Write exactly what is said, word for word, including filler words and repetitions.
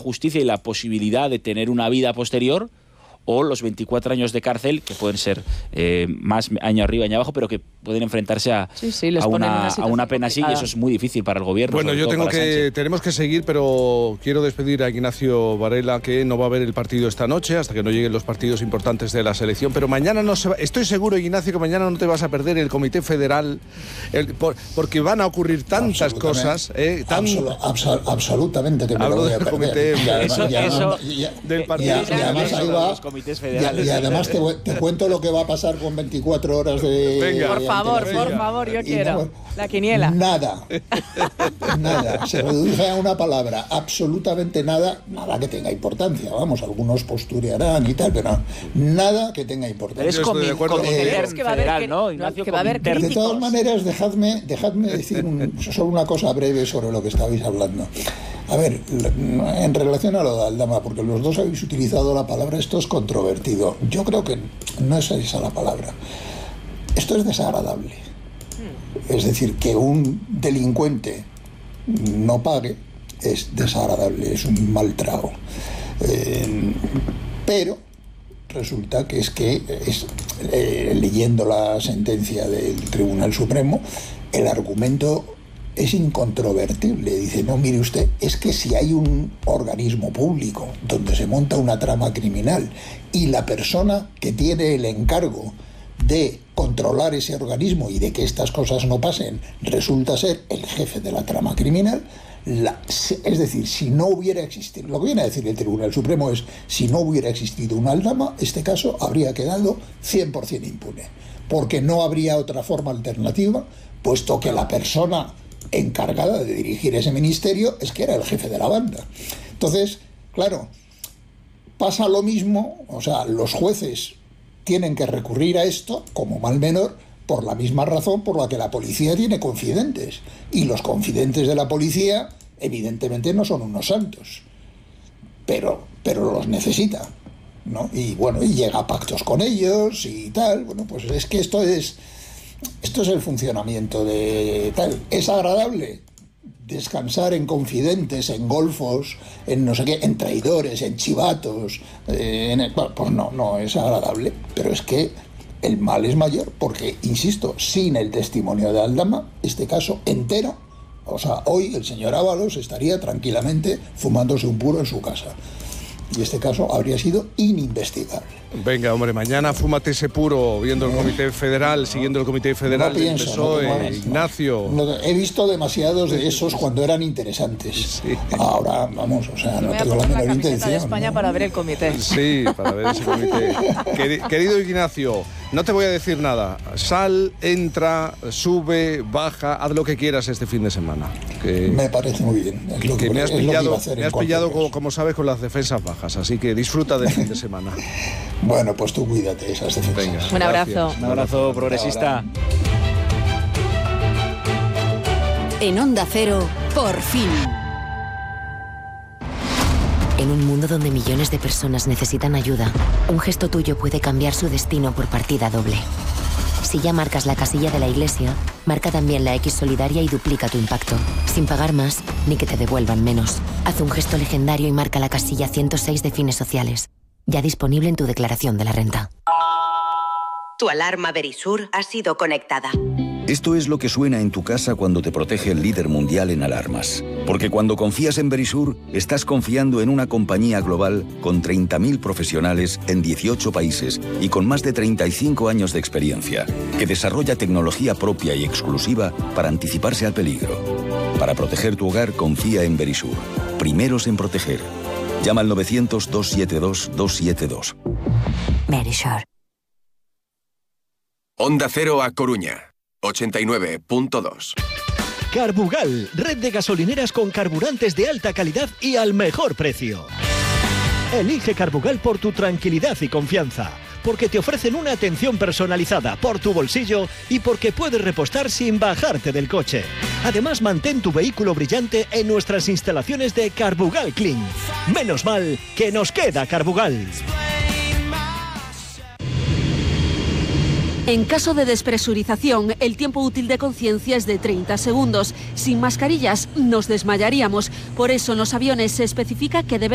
justicia y la posibilidad de tener una vida posterior, o los veinticuatro años de cárcel, que pueden ser eh, más año arriba, año abajo, pero que pueden enfrentarse a, sí, sí, les a, ponen una, una a una pena así, y eso es muy difícil para el gobierno. Bueno, yo tengo que, Sánchez. tenemos que seguir, pero quiero despedir a Ignacio Varela, que no va a ver el partido esta noche, hasta que no lleguen los partidos importantes de la selección, pero mañana no se va, estoy seguro, Ignacio, que mañana no te vas a perder el Comité Federal, el, por, porque van a ocurrir tantas cosas. Eh, tan... Absol, absol, absolutamente que me Hablo lo voy a del perder. Comité, Y además, eso, y además, eso y, y, del partido. Y, y además ahí va, los comités federales. Y, y además te, te cuento lo que va a pasar con veinticuatro horas de... Venga, por favor, venga. por favor, yo Y quiero. no, la quiniela. Nada. Nada. Se reduce a una palabra. Absolutamente nada. Nada que tenga importancia. Vamos, algunos posturearán y tal, pero nada que tenga importancia. Es como Eh, es que va a haber federal, que- ¿no, Ignacio? que va a haber Comiter- De todas críticos. maneras, dejadme, dejadme decir un- solo una cosa breve sobre lo que estabais hablando. A ver, en relación a lo de Aldama, porque los dos habéis utilizado la palabra, esto es controvertido. Yo creo que no es esa la palabra. Esto es desagradable. Es decir, que un delincuente no pague es desagradable, es un mal trago. Eh, pero resulta que es que, es, eh, leyendo la sentencia del Tribunal Supremo, el argumento es incontrovertible. Dice, no, mire usted, es que si hay un organismo público donde se monta una trama criminal y la persona que tiene el encargo de controlar ese organismo y de que estas cosas no pasen resulta ser el jefe de la trama criminal, la, es decir, si no hubiera existido, lo que viene a decir el Tribunal Supremo es, si no hubiera existido una Aldama, este caso habría quedado cien por ciento impune, porque no habría otra forma alternativa, puesto que la persona encargada de dirigir ese ministerio es que era el jefe de la banda. Entonces, claro, pasa lo mismo, o sea, los jueces tienen que recurrir a esto como mal menor por la misma razón por la que la policía tiene confidentes, y los confidentes de la policía evidentemente no son unos santos, pero, pero los necesita, ¿no? Y bueno, y llega a pactos con ellos y tal. Bueno, pues es que esto es esto es el funcionamiento de tal. ¿Es agradable descansar en confidentes, en golfos, en no sé qué, en traidores, en chivatos? Eh, en el, bueno, pues no, no es agradable, pero es que el mal es mayor, porque, insisto, sin el testimonio de Aldama, este caso entero, o sea, hoy el señor Ábalos estaría tranquilamente fumándose un puro en su casa. Y este caso habría sido ininvestigable. Venga, hombre, mañana fúmate ese puro viendo el Comité Federal, siguiendo el Comité Federal No del pienso, P S O E, no, no, no. Ignacio. No, he visto demasiados de esos cuando eran interesantes. Sí. Ahora, vamos, o sea, Me no voy a tengo la poner la menor camiseta intención. de España ¿no? para ver el comité. Sí, para ver ese comité. Queri- Querido Ignacio, no te voy a decir nada. Sal, entra, sube, baja, haz lo que quieras este fin de semana. Que, Me parece muy bien. Es lo que me has es lo que iba pillado, a hacer me en has cualquier pillado como, caso. como sabes, con las defensas bajas. Así que disfruta del fin de semana. Bueno, pues tú cuídate esas defensas. Venga. Un abrazo. Gracias. Un abrazo progresista. En Onda Cero, por fin. En un mundo donde millones de personas necesitan ayuda, un gesto tuyo puede cambiar su destino por partida doble. Si ya marcas la casilla de la iglesia, marca también la X solidaria y duplica tu impacto, sin pagar más ni que te devuelvan menos. Haz un gesto legendario y marca la casilla ciento seis de Fines Sociales, ya disponible en tu declaración de la renta. Tu alarma Verisur ha sido conectada. Esto es lo que suena en tu casa cuando te protege el líder mundial en alarmas. Porque cuando confías en Verisur, estás confiando en una compañía global con treinta mil profesionales en dieciocho países y con más de treinta y cinco años de experiencia, que desarrolla tecnología propia y exclusiva para anticiparse al peligro. Para proteger tu hogar, confía en Verisur. Primeros en proteger. Llama al novecientos, doscientos setenta y dos, doscientos setenta y dos. Verisur. Onda Cero a Coruña, ochenta y nueve punto dos. Carbugal, red de gasolineras con carburantes de alta calidad y al mejor precio. Elige Carbugal por tu tranquilidad y confianza, porque te ofrecen una atención personalizada por tu bolsillo y porque puedes repostar sin bajarte del coche. Además, mantén tu vehículo brillante en nuestras instalaciones de Carbugal Clean. Menos mal que nos queda Carbugal. En caso de despresurización, el tiempo útil de conciencia es de treinta segundos. Sin mascarillas nos desmayaríamos. Por eso en los aviones se especifica que debemos